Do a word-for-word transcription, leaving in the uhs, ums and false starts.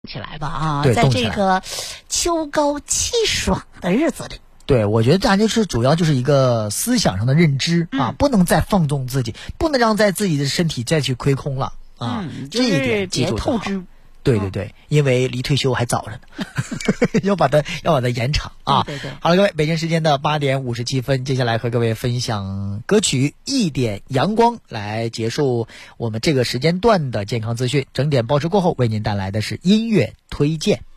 起来吧啊， 对在这个秋高气爽的日子里， 对，我觉得大家就是主要就是一个思想上的认知、 嗯、 啊，不能再放纵自己，不能让在自己的身体再去亏空了啊， 嗯、 这一点记住就好。 别透支。 对对对、嗯，因为离退休还早着呢，要把它要把它延长啊！ 对对对。 好了，各位，北京时间的八点五十七分，接下来和各位分享歌曲《一点阳光》，来结束我们这个时间段的健康资讯。整点报时过后，为您带来的是音乐推荐。